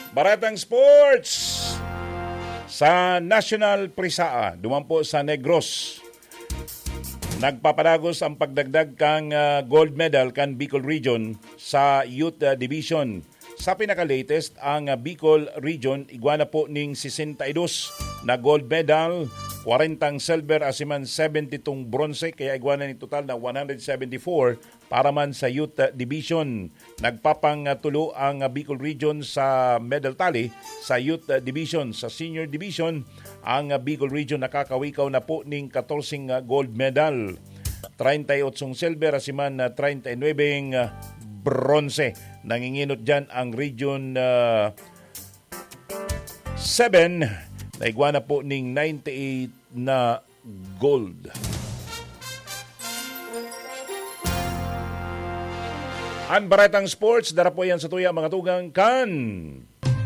Baratang Sports sa National Prisaa, dumampo sa Negros. Nagpapadagos ang pagdagdag kang gold medal kan Bicol Region sa Youth Division. Sa pinaka-latest, ang Bicol Region iguana po ning 62 na gold medal, 40 silver asiman 70 bronze, kaya iguana ni total na 174 para man sa Youth Division. Nagpapangtulo ang Bicol Region sa medal tally sa Youth Division. Sa Senior Division, ang Bicol Region nakakawikaw na po ning 14 gold medal, 38 silver asiman 39 bronze. Nanginginot dyan ang Region 7 na iguana po ning 98 na gold. Ang Baratang Sports, dara po yan sa tuya mga tugang kan